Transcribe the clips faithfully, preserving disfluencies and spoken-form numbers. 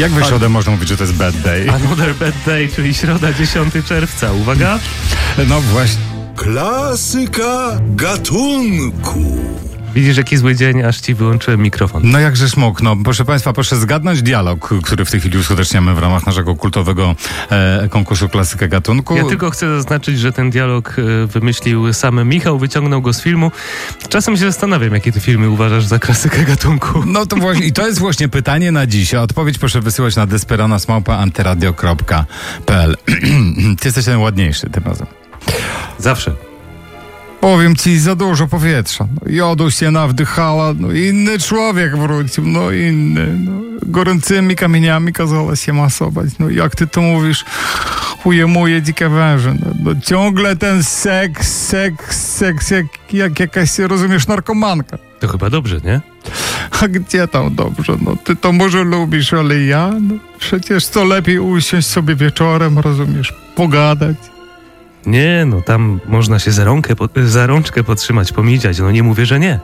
Jak we środę można mówić, że to jest bad day? Another bad day, czyli środa dziesiątego czerwca. Uwaga. No właśnie. Klasyka gatunku. Widzisz, jaki zły dzień, aż ci wyłączyłem mikrofon. No jakże smok. No, proszę Państwa, proszę zgadnąć dialog, który w tej chwili uskuteczniamy w ramach naszego kultowego e, konkursu Klasyka Gatunku. Ja tylko chcę zaznaczyć, że ten dialog e, wymyślił sam Michał, wyciągnął go z filmu. Czasem się zastanawiam, jakie ty filmy uważasz za klasykę gatunku. No to właśnie, i to jest właśnie pytanie na dziś. A odpowiedź proszę wysyłać na desperana małpa antyradio kropka p l. Ty jesteś ten ładniejszy tym razem. Zawsze. Powiem ci, za dużo powietrza. No, jodu się nawdychała, no inny człowiek wrócił, no inny. No, gorącymi kamieniami kazała się masować. No jak ty to mówisz, ujemuje dzikie węże. No, no ciągle ten seks, seks, seks, jak, jak jakaś, rozumiesz, narkomanka. To chyba dobrze, nie? A gdzie tam dobrze? No ty to może lubisz, ale ja? No, przecież co lepiej usiąść sobie wieczorem, rozumiesz, pogadać. Nie, no tam można się za, rąkę, za rączkę potrzymać, pomidziać. No nie mówię, że nie.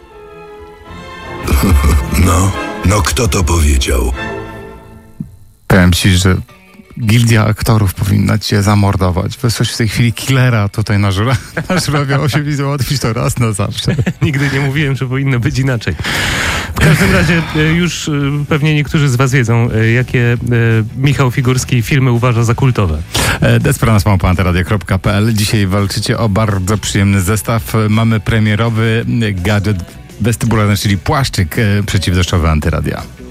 No, no kto to powiedział? Powiem ci, że gildia aktorów powinna cię zamordować. Wysłać w tej chwili killera tutaj na, żura, na żurawia osiem i załatwić to raz na zawsze. Nigdy nie mówiłem, że powinno być inaczej. W każdym razie już pewnie niektórzy z was wiedzą, jakie Michał Figurski filmy uważa za kultowe. desperana małpa antyradio kropka p l. Dzisiaj walczycie o bardzo przyjemny zestaw. Mamy premierowy gadżet westybularny, czyli płaszczyk przeciwdeszczowy Antyradia.